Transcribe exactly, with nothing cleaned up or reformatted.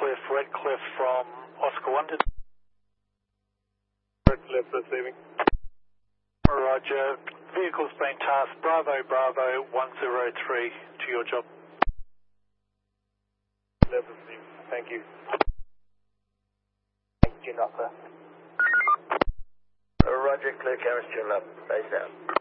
Redcliffe, Redcliffe from Oscar one to... Redcliffe receiving. Roger. Vehicle's been tasked Bravo Bravo one zero three to your job. Redcliffe receiving. Thank you. Thank you, Knocker. Roger, clear carriage tune up. Base out.